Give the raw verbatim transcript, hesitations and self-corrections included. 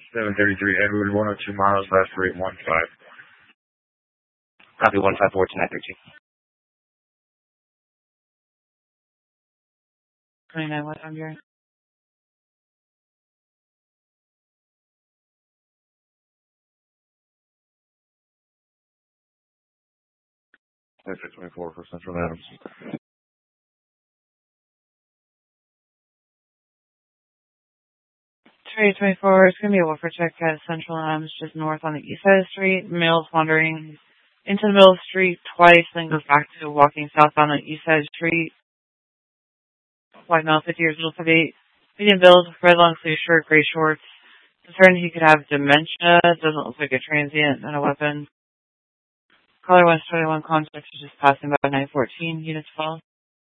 seven thirty-three Edward, one oh two miles, last rate one five. Copy one five four to nine thirteen. twenty-nine West Honduras. twenty-four for Central Adams. Trade twenty-four, it's going to be a welfare check at Central Adams, just north on the east side of the street. Male's wandering into the middle of the street twice, then goes back to walking southbound on the east side of the street. White male, fifty years old, five eight. Medium build, red long sleeve shirt, gray shorts. Concerned he could have dementia. Doesn't look like a transient, not a weapon. Caller one twenty-one, contact is just passing by nine fourteen. Units fall.